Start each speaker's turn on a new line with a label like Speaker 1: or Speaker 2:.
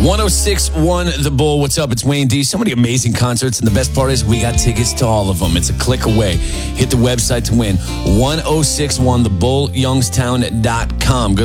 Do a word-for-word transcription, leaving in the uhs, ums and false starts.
Speaker 1: one oh six point one The Bull. What's up? It's Wayne D. So many amazing concerts, and the best part is we got tickets to all of them. It's a click away. Hit the website to win. ten sixty-one the bull youngstown dot com. Good